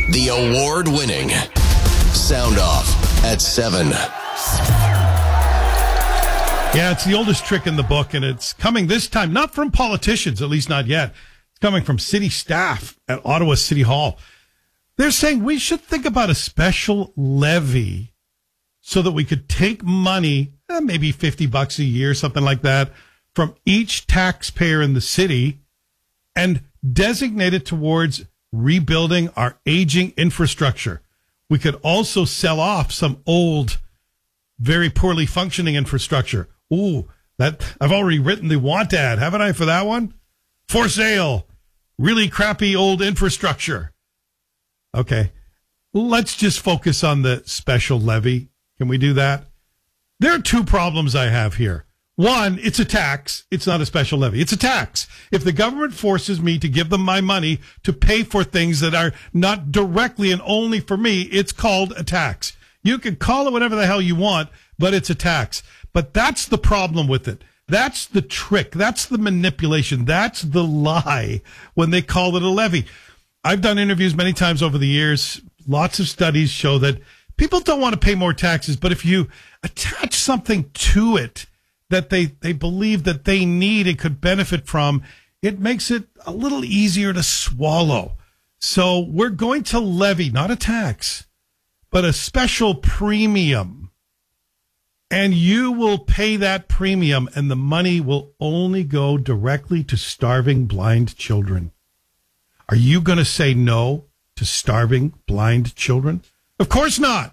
The award-winning Sound Off at 7. Yeah, it's the oldest trick in the book, and it's coming this time, not from politicians, at least not yet. It's coming from city staff at Ottawa City Hall. They're saying we should think about a special levy so that we could take money, maybe $50 a year, something like that, from each taxpayer in the city and designate it towards rebuilding our aging infrastructure. We could also sell off some old, very poorly functioning infrastructure. Ooh, that I've already written the want ad, haven't I, for that one? For sale. Really crappy old infrastructure. Okay. Let's just focus on the special levy. Can we do that? There are two problems I have here. One, it's a tax. It's not a special levy. It's a tax. If the government forces me to give them my money to pay for things that are not directly and only for me, it's called a tax. You can call it whatever the hell you want, but it's a tax. But that's the problem with it. That's the trick. That's the manipulation. That's the lie when they call it a levy. I've done interviews many times over the years. Lots of studies show that people don't want to pay more taxes, but if you attach something to it that they believe that they need and could benefit from, it makes it a little easier to swallow. So we're going to levy, not a tax, but a special premium. And you will pay that premium, and the money will only go directly to starving blind children. Are you going to say no to starving blind children? Of course not.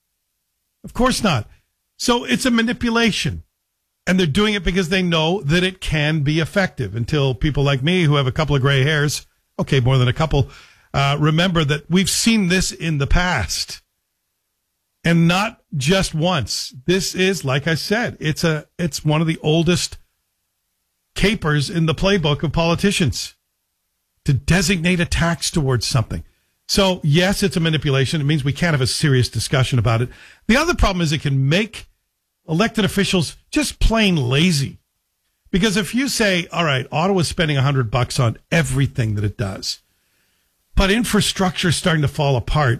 Of course not. So it's a manipulation. And they're doing it because they know that it can be effective until people like me who have a couple of gray hairs, okay, more than a couple, remember that we've seen this in the past. And not just once. This is, like I said, it's one of the oldest capers in the playbook of politicians to designate a tax towards something. So, yes, it's a manipulation. It means we can't have a serious discussion about it. The other problem is it can make elected officials just plain lazy. Because if you say, all right, Ottawa's spending $100 on everything that it does, but infrastructure is starting to fall apart,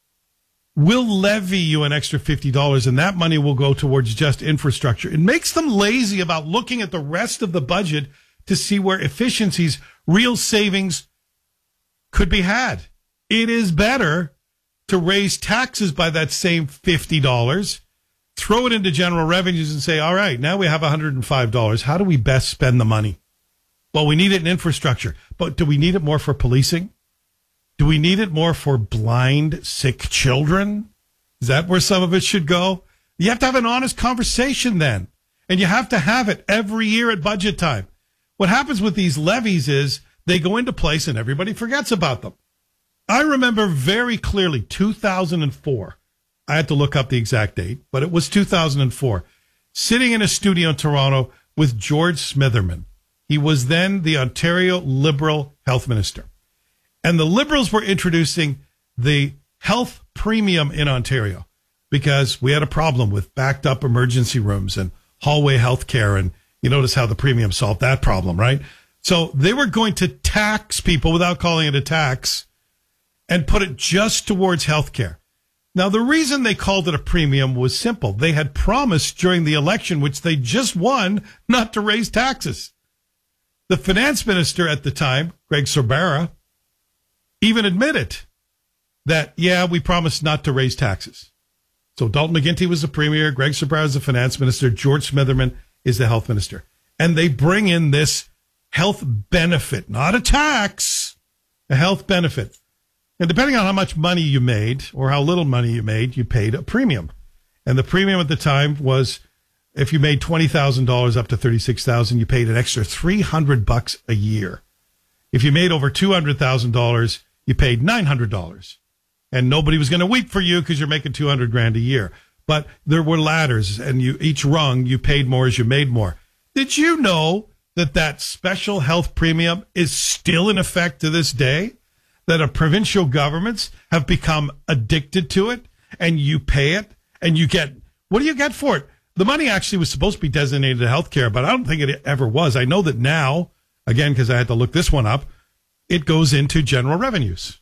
we'll levy you an extra $50 and that money will go towards just infrastructure. It makes them lazy about looking at the rest of the budget to see where efficiencies, real savings could be had. It is better to raise taxes by that same $50, throw it into general revenues and say, all right, now we have $105. How do we best spend the money? Well, we need it in infrastructure, but do we need it more for policing? Do we need it more for blind, sick children? Is that where some of it should go? You have to have an honest conversation then. And you have to have it every year at budget time. What happens with these levies is they go into place and everybody forgets about them. I remember very clearly 2004. I had to look up the exact date, but it was 2004. Sitting in a studio in Toronto with George Smitherman. He was then the Ontario Liberal Health Minister. And the Liberals were introducing the health premium in Ontario because we had a problem with backed up emergency rooms and hallway health care. And you notice how the premium solved that problem, right? So they were going to tax people without calling it a tax and put it just towards health care. Now, the reason they called it a premium was simple. They had promised during the election, which they just won, not to raise taxes. The finance minister at the time, Greg Sorbara, even admitted that, yeah, we promised not to raise taxes. So Dalton McGuinty was the premier, Greg Sorbara is the finance minister, George Smitherman is the health minister. And they bring in this health benefit, not a tax, a health benefit. And depending on how much money you made or how little money you made, you paid a premium. And the premium at the time was if you made $20,000 up to $36,000, you paid an extra $300 a year. If you made over $200,000, you paid $900. And nobody was going to weep for you because you're making $200,000 a year. But there were ladders, and each rung, you paid more as you made more. Did you know that special health premium is still in effect to this day? That provincial governments have become addicted to it, and you pay it, and you get, what do you get for it? The money actually was supposed to be designated to healthcare, but I don't think it ever was. I know that now, again, because I had to look this one up, it goes into general revenues.